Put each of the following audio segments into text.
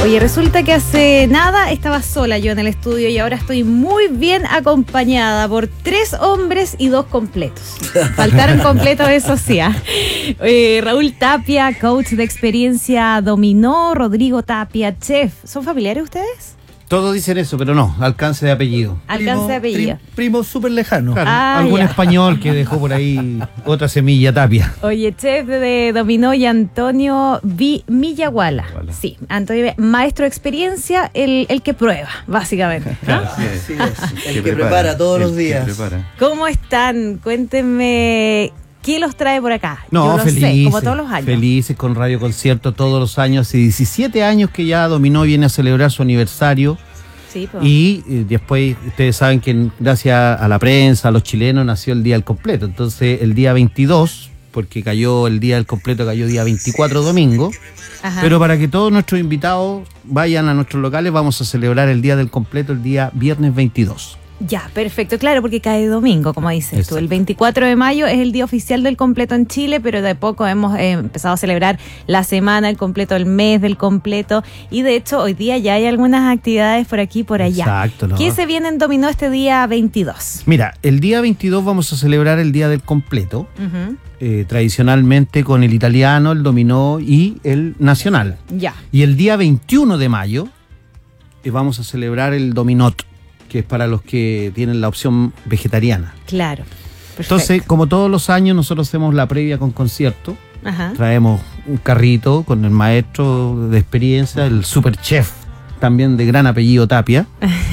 Oye, resulta que hace nada estaba sola yo en el estudio y ahora estoy muy bien acompañada por 3 hombres y 2 completos. Faltaron completos, eso sí. Raúl Tapia, coach de experiencia dominó, Rodrigo Tapia, chef. ¿Son familiares ustedes? Todos dicen eso, pero no, alcance de apellido. Alcance de apellido. Primo súper lejano. Claro, algún español que dejó por ahí otra semilla, Tapia. Oye, chef de dominó y Antonio Millaguala. Sí, Antonio, maestro de experiencia, el que prueba, básicamente, ¿no? Claro, sí, el que prepara todos los días. ¿Cómo están? Cuéntenme. ¿Qué los trae por acá? No, yo lo felices, sé, como todos los años. Felices con Radio Concierto todos los años. Hace 17 años que ya Dominó viene a celebrar su aniversario. Sí, pues. Y después ustedes saben que gracias a la prensa, a los chilenos, nació el Día del Completo. Entonces el día 22, porque cayó el Día del Completo, cayó día 24 domingo. Ajá. Pero para que todos nuestros invitados vayan a nuestros locales, vamos a celebrar el Día del Completo el día viernes 22. Ya, perfecto, claro, porque cae domingo, como dices tú. El 24 de mayo es el día oficial del completo en Chile, pero de poco hemos empezado a celebrar la semana, el completo, el mes del completo. Y de hecho, hoy día ya hay algunas actividades por aquí y por allá. Exacto, ¿no? ¿Qué se viene en Dominó este día 22? Mira, el día 22 vamos a celebrar el Día del Completo, tradicionalmente con el italiano, el dominó y el nacional. Ya. Y el día 21 de mayo vamos a celebrar el dominot, que es para los que tienen la opción vegetariana. Claro. Perfecto. Entonces, como todos los años, nosotros hacemos la previa con concierto. Ajá. Traemos un carrito con el maestro de experiencia, el super chef, también de gran apellido Tapia.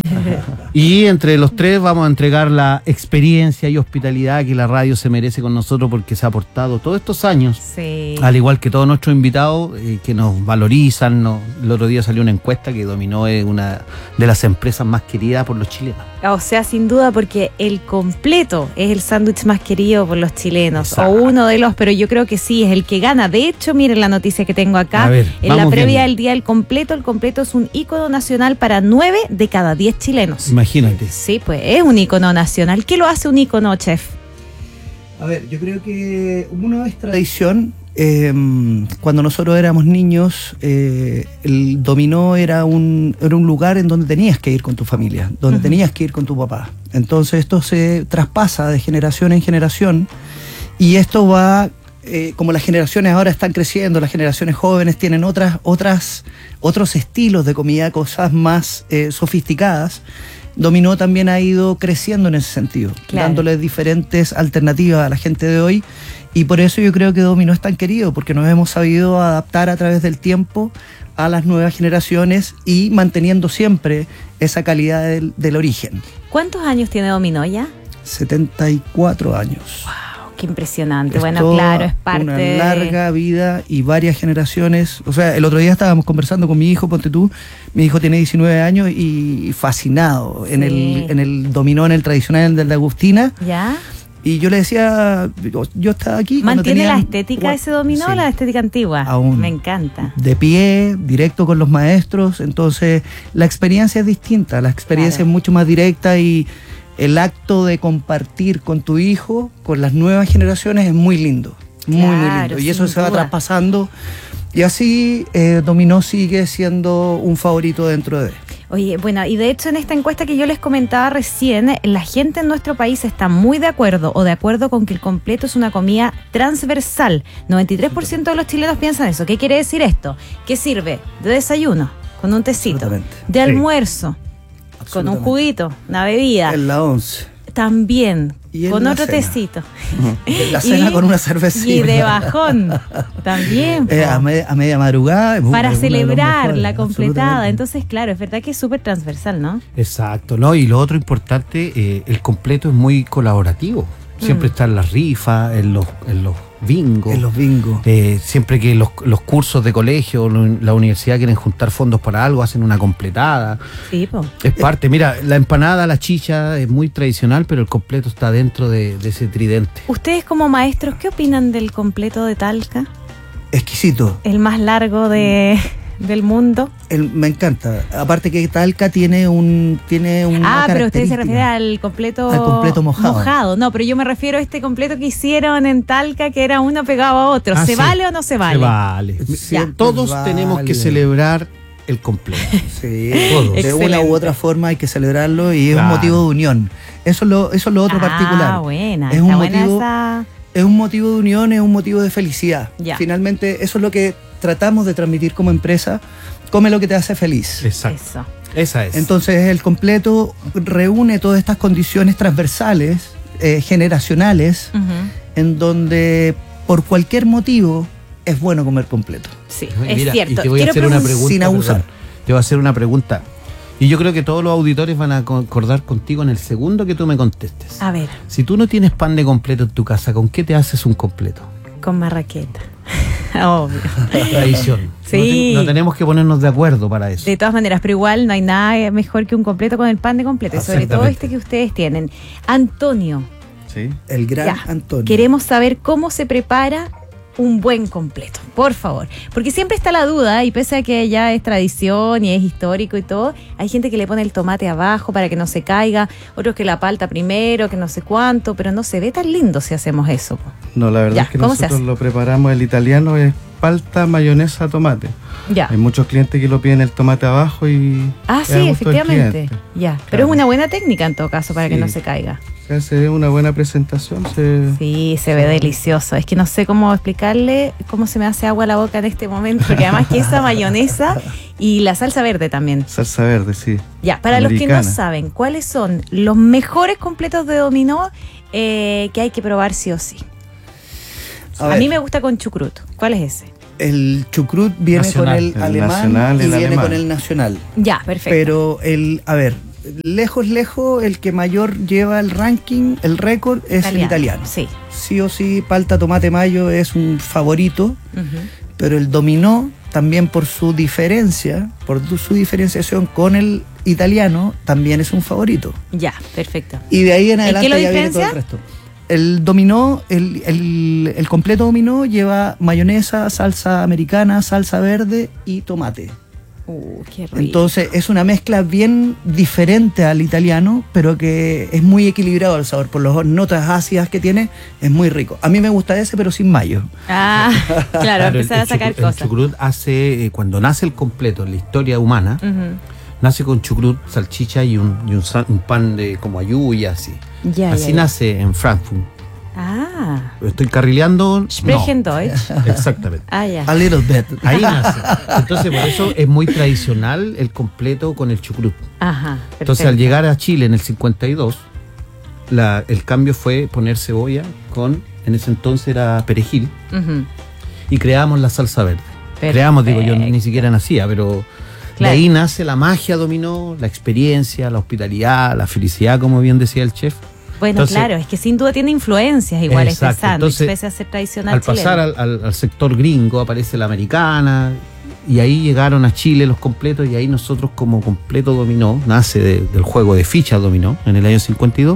Y entre los 3 vamos a entregar la experiencia y hospitalidad que la radio se merece con nosotros, porque se ha aportado todos estos años, sí, al igual que todos nuestros invitados que nos valorizan. El otro día salió una encuesta que Dominó es una de las empresas más queridas por los chilenos. O sea, sin duda, porque el completo es el sándwich más querido por los chilenos. Exacto. O uno de los, pero yo creo que sí, es el que gana. De hecho, miren la noticia que tengo acá. A ver, en la previa viendo del Día del Completo, el completo es un ícono nacional para 9 de cada 10 chilenos. Imagínate. Sí, pues es un ícono nacional. ¿Qué lo hace un ícono, chef? A ver, yo creo que una vez tradición, cuando nosotros éramos niños, el dominó era un lugar en donde tenías que ir con tu familia, donde tenías que ir con tu papá. Entonces esto se traspasa de generación en generación y esto va, como las generaciones ahora están creciendo, las generaciones jóvenes tienen otros estilos de comida, cosas más sofisticadas. Dominó también ha ido creciendo en ese sentido, claro, dándole diferentes alternativas a la gente de hoy, y por eso yo creo que Dominó es tan querido, porque nos hemos sabido adaptar a través del tiempo a las nuevas generaciones y manteniendo siempre esa calidad del origen. ¿Cuántos años tiene Dominó ya? 74 años. Qué impresionante. Es bueno, toda claro, es parte una larga vida y varias generaciones. O sea, el otro día estábamos conversando con mi hijo, ponte tú, mi hijo tiene 19 años y fascinado sí, en el dominó, en el tradicional del de Agustina. ¿Ya? Y yo le decía, yo estaba aquí. ¿Mantiene la estética ese dominó, sí, la estética antigua? aún. Me encanta. De pie, directo con los maestros. Entonces, la experiencia es distinta, la experiencia claro, es mucho más directa, y el acto de compartir con tu hijo, con las nuevas generaciones, es muy lindo. Muy, claro, muy lindo. Y eso se va duda traspasando. Y así Dominó sigue siendo un favorito dentro de... Oye, bueno, y de hecho en esta encuesta que yo les comentaba recién, la gente en nuestro país está muy de acuerdo con que el completo es una comida transversal. 93% de los chilenos piensan eso. ¿Qué quiere decir esto? Que sirve de desayuno, con un tecito, de almuerzo, con un juguito, una bebida. En la 11. También, y con otro cena, tecito. En la cena con una cervecita. Y de bajón, también. A media madrugada. Para celebrar la completada. Entonces, claro, es verdad que es súper transversal, ¿no? Exacto, ¿no? Y lo otro importante, el completo es muy colaborativo. Siempre está en las rifas, en los bingos. En los bingos. Siempre que los cursos de colegio, la universidad quieren juntar fondos para algo, hacen una completada. Sí, po. Es parte. Mira, la empanada, la chicha es muy tradicional, pero el completo está dentro de ese tridente. Ustedes como maestros, ¿qué opinan del completo de Talca? Exquisito. El más largo del mundo. Me encanta. Aparte que Talca tiene una pero usted se característica. refiere al completo mojado. No, pero yo me refiero a este completo que hicieron en Talca, que era uno pegado a otro. ¿Se sí, vale o no se vale? Se vale. Siempre Todos vale. tenemos que celebrar el completo. Sí, Todo. de Excelente. una u otra forma hay que celebrarlo y es Claro. un motivo de unión. Eso es lo otro particular. Buena, Es está un buena motivo- esa. Es un motivo de unión, es un motivo de felicidad. Ya. Finalmente, eso es lo que tratamos de transmitir como empresa. Come lo que te hace feliz. Exacto. Eso. Esa es. Entonces, el completo reúne todas estas condiciones transversales, generacionales, Ujú. en donde por cualquier motivo es bueno comer completo. Sí, Oye, es mira, cierto. Y te voy a Quiero hacer una pregun- pregunta. sin abusar. perdón. Te voy a hacer una pregunta. Y yo creo que todos los auditores van a concordar contigo en el segundo que tú me contestes. A ver, Si tú no tienes pan de completo en tu casa, ¿con qué te haces un completo? con marraqueta. Obvio. Tradición. Sí. No tenemos que ponernos de acuerdo para eso. De todas maneras, pero igual no hay nada mejor que un completo con el pan de completo. Y sobre todo Exactamente. este que ustedes tienen. Antonio, ¿Sí? El gran ya, Antonio. queremos saber cómo se prepara un buen completo, por favor. Porque siempre está la duda, y pese a que ya es tradición y es histórico y todo, hay gente que le pone el tomate abajo para que no se caiga, otros que la palta primero, que no sé cuánto, pero no se ve tan lindo si hacemos eso. Po. No, la verdad Ya, es que ¿cómo se nosotros hace? lo preparamos, el italiano es palta, mayonesa, tomate. Ya. Hay muchos clientes que lo piden el tomate abajo y... Ah, es a sí, gusto del efectivamente. cliente. Ya. Pero Claro. es una buena técnica en todo caso para que Sí. no se caiga. Se hace una buena presentación, Sí, se ve delicioso. Es que no sé cómo explicarle cómo se me hace agua la boca en este momento, porque además que esa mayonesa y la salsa verde también. salsa verde, sí. Ya, para los que no Americana. saben, ¿cuáles son los mejores completos de dominó que hay que probar sí o sí? A ver, mí me gusta con chucrut. ¿Cuál es ese? el chucrut viene Nacional. con el El alemán nacional, y el viene alemán. con el nacional. Ya, perfecto. Pero lejos, el que mayor lleva el ranking, el récord, es el italiano. Sí. Sí o sí, palta, tomate, mayo es un favorito, Ujú. pero el dominó también por su diferencia, su diferenciación con el italiano, también es un favorito. Ya, perfecto. Y de ahí en ¿En adelante qué lo ya viene todo diferencia? el resto. El dominó, el completo dominó lleva mayonesa, salsa americana, salsa verde y tomate. Qué rico. Entonces es una mezcla bien diferente al italiano, pero que es muy equilibrado el sabor. Por las notas ácidas que tiene, es muy rico. A mí me gusta ese, pero sin mayo. Ah, claro, empezar a sacar El cosas. chucrut hace, cuando nace el completo en la historia humana, Ujú. nace con chucrut, salchicha y un pan de como ayú y así. Ya, Así ya, ya. nace en Frankfurt. Ah, ¿Estoy carrileando? Sprechen No. Deutsch. Exactamente. Ah, ya. A little bit. Ahí nace. Entonces, por eso es muy tradicional el completo con el chucrut. Ajá. Entonces, al llegar a Chile en el 52, el cambio fue poner cebolla con, en ese entonces era perejil, Ujú. y creamos la salsa verde. Perfecto. Creamos, digo, yo ni siquiera nacía, pero Claro. de ahí nace la magia dominó, la experiencia, la hospitalidad, la felicidad, como bien decía el chef. Bueno, Entonces- claro, es que sin duda tiene influencias igual este Exacto, sándwich, entonces, pese a ser tradicional Al chileno. pasar al sector gringo aparece la americana, y ahí llegaron a Chile los completos, y ahí nosotros como completo dominó, nace del juego de fichas dominó en el año 52,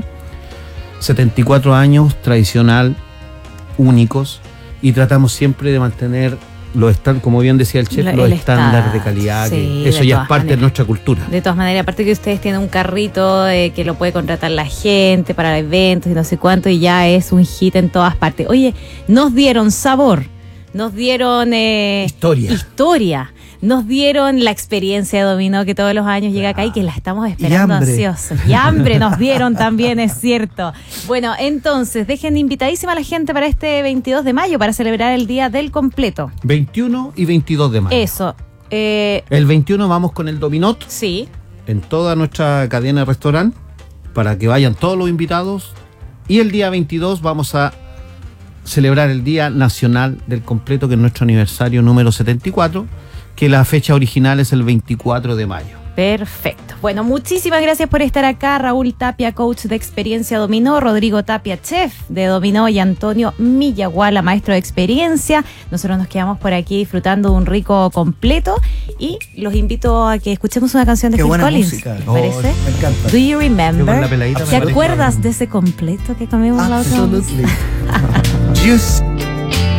74 años, tradicional, únicos, y tratamos siempre de mantener los estándares, como bien decía el chef, los El estándares de estándar, calidad, sí, que eso de ya todas es parte de maneras. nuestra cultura. De todas maneras, aparte que ustedes tienen un carrito que lo puede contratar la gente para eventos y no sé cuánto, y ya es un hit en todas partes. Oye, nos dieron sabor, nos dieron historia, nos dieron la experiencia de dominó que todos los años llega acá y que la estamos esperando hambre. ansiosos. Y hambre nos dieron también, es cierto. Bueno, entonces, dejen invitadísima a la gente para este 22 de mayo para celebrar el Día del Completo. 21 y 22 de mayo. Eso. El 21 vamos con el dominó Sí. en toda nuestra cadena de restaurante para que vayan todos los invitados, y el día 22 vamos a celebrar el Día Nacional del Completo, que es nuestro aniversario número 74, que la fecha original es el 24 de mayo. Perfecto. Bueno, muchísimas gracias por estar acá. Raúl Tapia, coach de experiencia dominó, Rodrigo Tapia, chef de dominó, y Antonio Millaguala, maestro de experiencia. Nosotros nos quedamos por aquí disfrutando de un rico completo y los invito a que escuchemos una canción de Qué Phil buena Collins. música. ¿Les parece? Me encanta. Do you remember? Qué buena peladita, ¿Te me parece. acuerdas de ese completo que comimos la otra vez? Absolutely. Just